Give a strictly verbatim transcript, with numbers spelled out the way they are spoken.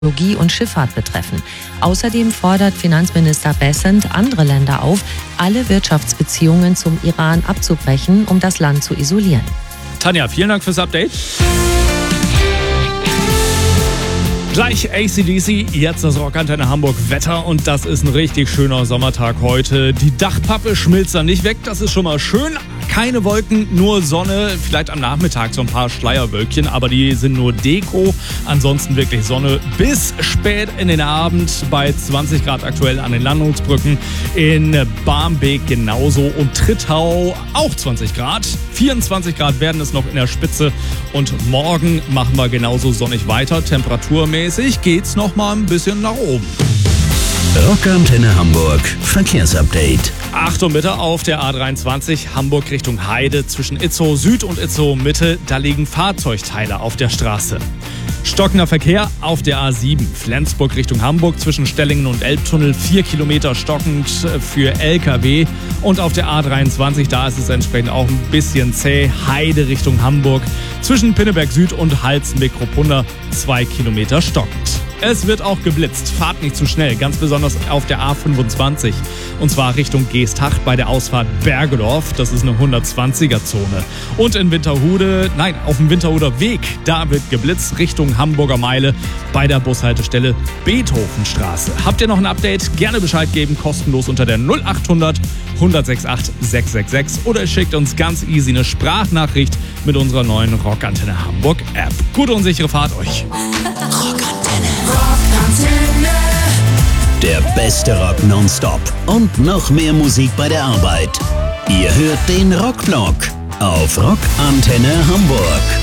Technologie und Schifffahrt betreffen. Außerdem fordert Finanzminister Bessent andere Länder auf, alle Wirtschaftsbeziehungen zum Iran abzubrechen, um das Land zu isolieren. Tanja, vielen Dank fürs Update. Gleich A C D C, jetzt das Rockantenne Hamburg Wetter und das ist ein richtig schöner Sommertag heute. Die Dachpappe schmilzt dann nicht weg, das ist schon mal schön. Keine Wolken, nur Sonne, vielleicht am Nachmittag so ein paar Schleierwölkchen, aber die sind nur Deko. Ansonsten wirklich Sonne bis spät in den Abend bei zwanzig Grad aktuell an den Landungsbrücken. In Barmbek genauso und Trittau auch zwanzig Grad. vierundzwanzig Grad werden es noch in der Spitze und morgen machen wir genauso sonnig weiter. Temperaturmäßig geht's noch mal ein bisschen nach oben. Rockantenne Hamburg Verkehrsupdate. Achtung bitte auf der A dreiundzwanzig Hamburg Richtung Heide zwischen Itzehoe Süd und Itzehoe Mitte. Da liegen Fahrzeugteile auf der Straße. Stockender Verkehr auf der A sieben Flensburg Richtung Hamburg zwischen Stellingen und Elbtunnel. Vier Kilometer stockend für L K W. Und auf der A dreiundzwanzig, da ist es entsprechend auch ein bisschen zäh. Heide Richtung Hamburg zwischen Pinneberg Süd und Halstenbek-Kruppunda. Zwei Kilometer stockend. Es wird auch geblitzt. Fahrt nicht zu schnell, ganz besonders auf der A fünfundzwanzig. Und zwar Richtung Geesthacht bei der Ausfahrt Bergedorf. Das ist eine hundertzwanziger Zone. Und in Winterhude, nein, auf dem Winterhuder Weg, da wird geblitzt Richtung Hamburger Meile bei der Bushaltestelle Beethovenstraße. Habt ihr noch ein Update? Gerne Bescheid geben, kostenlos unter der null achthundert, hundertsechsundachtzig, sechshundertsechsunddsechzig oder schickt uns ganz easy eine Sprachnachricht mit unserer neuen Rockantenne Hamburg App. Gute und sichere Fahrt euch. Der beste Rock nonstop und noch mehr Musik bei der Arbeit. Ihr hört den Rockblock auf Rockantenne Hamburg.